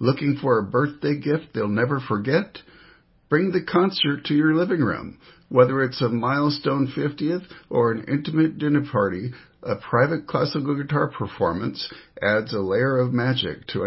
Looking for a birthday gift they'll never forget? Bring the concert to your living room. Whether it's a milestone 50th or an intimate dinner party, a private classical guitar performance adds a layer of magic to